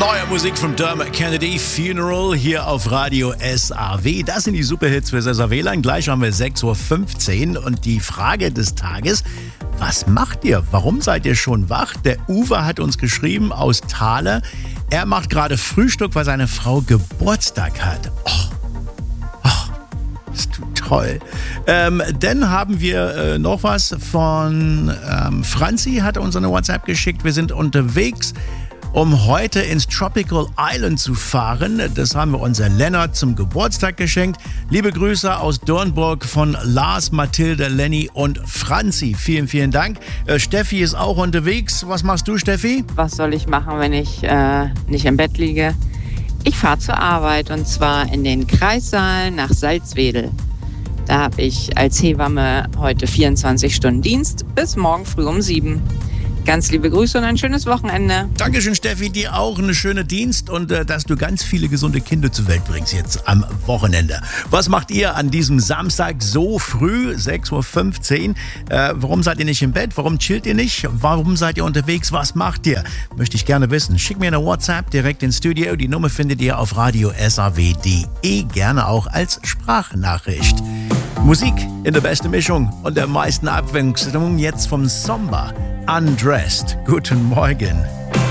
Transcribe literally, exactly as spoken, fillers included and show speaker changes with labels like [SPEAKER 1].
[SPEAKER 1] Neue Musik von Dermot Kennedy, Funeral, hier auf Radio S A W. Das sind die Superhits für Cesar Wehlein. Gleich haben wir sechs Uhr fünfzehn und die Frage des Tages: Was macht ihr? Warum seid ihr schon wach? Der Uwe hat uns geschrieben aus Thale. Er macht gerade Frühstück, weil seine Frau Geburtstag hat. Oh, oh, ist toll. Ähm, dann haben wir äh, noch was von ähm, Franzi, hat uns eine WhatsApp geschickt. Wir sind unterwegs, um heute ins Tropical Island zu fahren. Das haben wir unser Lennart zum Geburtstag geschenkt. Liebe Grüße aus Dornburg von Lars, Mathilde, Lenny und Franzi. Vielen, vielen Dank. Äh, Steffi ist auch unterwegs. Was machst du, Steffi?
[SPEAKER 2] Was soll ich machen, wenn ich äh, nicht im Bett liege? Ich fahre zur Arbeit und zwar in den Kreissaal nach Salzwedel. Da habe ich als Hebamme heute vierundzwanzig Stunden Dienst bis morgen früh um sieben. Ganz liebe Grüße und ein schönes Wochenende.
[SPEAKER 1] Dankeschön, Steffi. Dir auch einen schönen Dienst und äh, dass du ganz viele gesunde Kinder zur Welt bringst jetzt am Wochenende. Was macht ihr an diesem Samstag so früh, sechs Uhr fünfzehn? Äh, warum seid ihr nicht im Bett? Warum chillt ihr nicht? Warum seid ihr unterwegs? Was macht ihr? Möchte ich gerne wissen. Schick mir eine WhatsApp direkt ins Studio. Die Nummer findet ihr auf radio s a w punkt d e. Gerne auch als Sprachnachricht. Musik in der besten Mischung und der meisten Abwechslung jetzt vom Samba. Undressed. Guten Morgen.